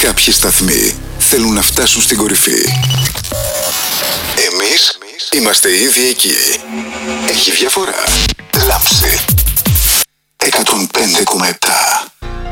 Κάποιοι σταθμοί θέλουν να φτάσουν στην κορυφή. Εμείς είμαστε ήδη εκεί. Έχει διαφορά. Λάμψη.